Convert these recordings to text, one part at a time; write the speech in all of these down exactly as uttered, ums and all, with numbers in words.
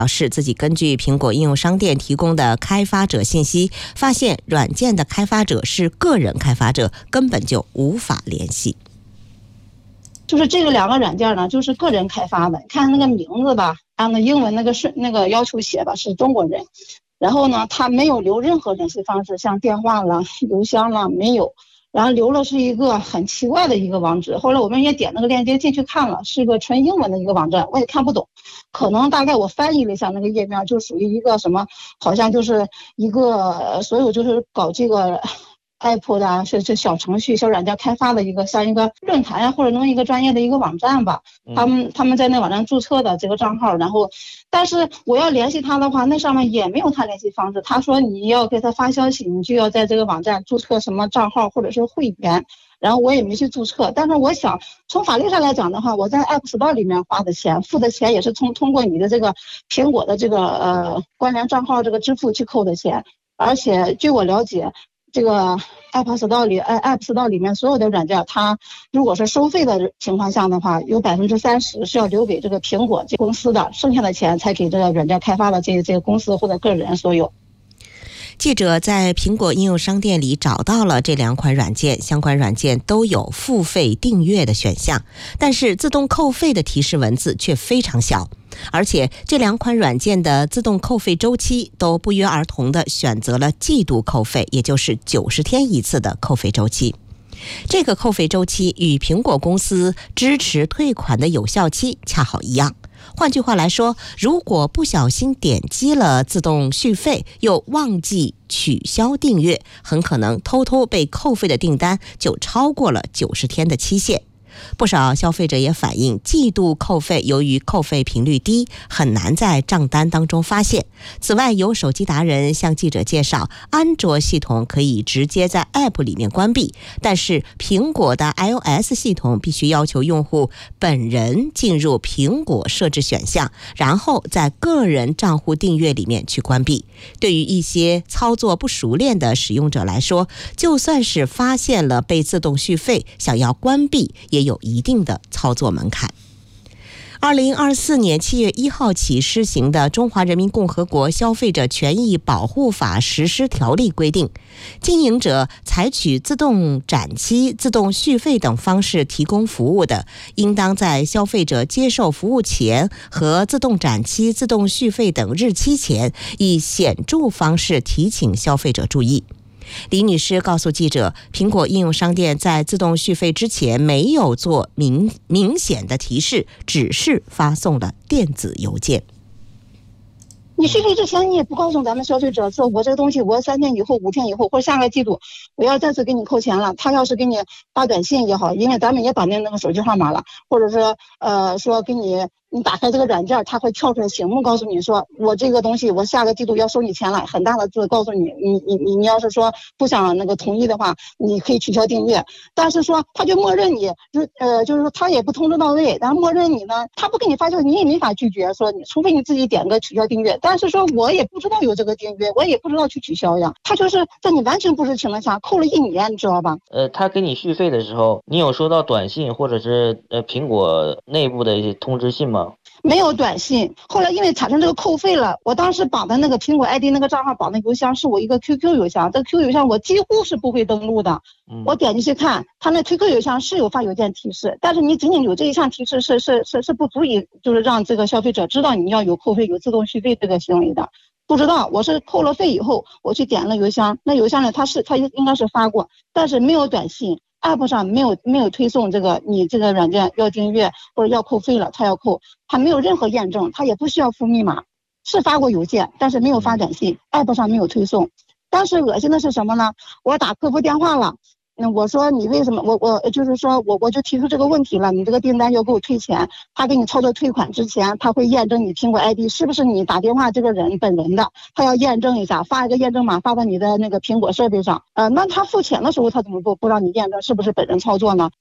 表示自己根据苹果应用商店提供的开发者信息，发现软件的开发者是个人开发者，根本就无法联系。 就是这个两个软件呢，就是个人开发的，看那个名字吧，按照英文那个顺那个要求写吧，是中国人。然后呢，他没有留任何联系方式，像电话了、邮箱了没有，然后留了是一个很奇怪的一个网址。后来我们也点那个链接进去看了，是一个纯英文的一个网站，我也看不懂。可能大概我翻译了一下那个页面，就属于一个什么，好像就是一个所有就是搞这个。Apple 的是这小程序、小软件开发的一个像一个论坛呀，或者弄一个专业的一个网站吧。他们他们在那网站注册的这个账号，然后，但是我要联系他的话，那上面也没有他联系方式。他说你要给他发消息，你就要在这个网站注册什么账号或者是会员。然后我也没去注册，但是我想从法律上来讲的话，我在 App Store 里面花的钱、付的钱也是从通过你的这个苹果的这个呃关联账号这个支付去扣的钱，而且据我了解。这个 App Store 里 ，App Store 里面所有的软件，它如果是收费的情况下的话，有百分之三十是要留给这个苹果这公司的，剩下的钱才给这个软件开发的这这个公司或者个人所有。 记者在苹果应用商店里找到了这两款软件，相关软件都有付费订阅的选项，但是自动扣费的提示文字却非常小。而且这两款软件的自动扣费周期都不约而同地选择了季度扣费，也就是九十天一次的扣费周期。这个扣费周期与苹果公司支持退款的有效期恰好一样。换句话来说，如果不小心点击了自动续费，又忘记取消订阅，很可能偷偷被扣费的订单就超过了九十天的期限。不少消费者也反映，季度扣费由于扣费频率低，很难在账单当中发现。此外，有手机达人向记者介绍，安卓系统可以直接在 App 里面关闭，但是苹果的 iOS 系统必须要求用户本人进入苹果设置选项，然后在个人账户订阅里面去关闭。对于一些操作不熟练的使用者来说，就算是发现了被自动续费，想要关闭也有一定的操作门槛。二零二四年七月一号起施行的《中华人民共和国消费者权益保护法实施条例》规定，经营者采取自动展期、自动续费等方式提供服务的，应当在消费者接受服务前和自动展期、自动续费等日期前，以显著方式提醒消费者注意。李女士告诉记者，苹果应用商店在自动续费之前没有做明明显的提示，只是发送了电子邮件。 你续费之前你也不告诉咱们消费者说，我这个东西我三天以后、五天以后或者下个季度我要再次给你扣钱了。他要是给你发短信也好，因为咱们也绑定那个手机号码了，或者说呃说给你你打开这个软件，它会跳出来醒目告诉你说，我这个东西我下个季度要收你钱了，很大的字告诉你，你你你你要是说不想那个同意的话，你可以取消订阅。但是说他就默认你，就呃就是说他也不通知到位，然后默认你呢，他不给你发消息，你也没法拒绝，说你除非你自己点个取消订阅。但是说我也不知道有这个订阅，我也不知道去取消呀。他就是在你完全不知情的下扣了一年，你知道吧？ 呃，他给你续费的时候，你有收到短信或者是呃苹果内部的一些通知信吗？ 没有短信。后来因为产生这个扣费了，我当时绑的那个苹果 I D 那个账号绑的邮箱是我一个 Q Q 邮箱，这个 Q Q 邮箱我几乎是不会登录的。嗯、我点进去看，他那 Q Q 邮箱是有发邮件提示，但是你仅仅有这一项提示是是是是不足以就是让这个消费者知道你要有扣费有自动续费这个行为的。不知道，我是扣了费以后我去点了邮箱，那邮箱呢它是它应该是发过，但是没有短信。App 上没有没有推送这个你这个软件要订阅或者要扣费了，他要扣，他没有任何验证，他也不需要付密码，是发过邮件，但是没有发短信 ，App 上没有推送。当时恶心的是什么呢？我打客服电话了，那我说你为什么我我就是说我我就提出这个问题了，你这个订单要给我退钱，他给你操作退款之前，他会验证你苹果 I D 是不是你打电话这个人本人的，他要验证一下，发一个验证码发到你的那个苹果设备上。呃，那他付钱的时候他怎么不不让你验证是不是本人操作呢？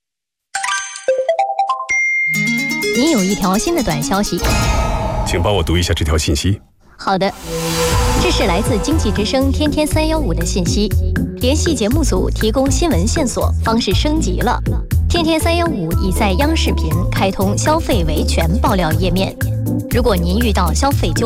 你有一条新的短消息， 请帮我读一下这条信息。 好的，这是来自经济之声天天三一五的信息，联系节目组提供新闻线索，方式升级了。 天天三幺五已在央视频开通消费维权爆料页面。如果您遇到消费纠